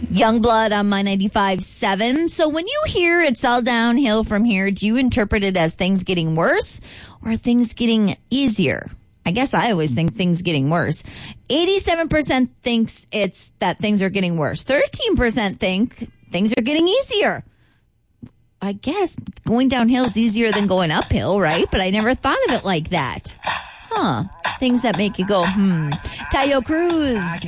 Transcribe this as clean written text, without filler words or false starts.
Youngblood on my 95.7. So when you hear it's all downhill from here, do you interpret it as things getting worse or things getting easier? I guess I always think things getting worse. 87% thinks it's that things are getting worse. 13% think things are getting easier. I guess going downhill is easier than going uphill, right? But I never thought of it like that. Things that make you go, Tayo Cruz.